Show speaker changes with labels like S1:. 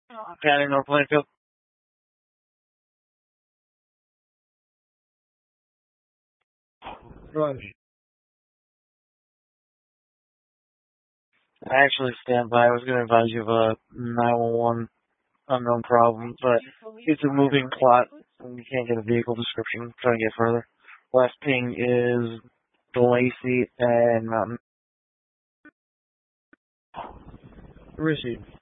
S1: County, North Plainfield.
S2: Roger.
S1: I actually stand by. I was going to advise you of a 911 unknown problem, but it's a moving plot, and you can't get a vehicle description. Trying to get further. Last ping is Lacey and Mountain.
S2: Received.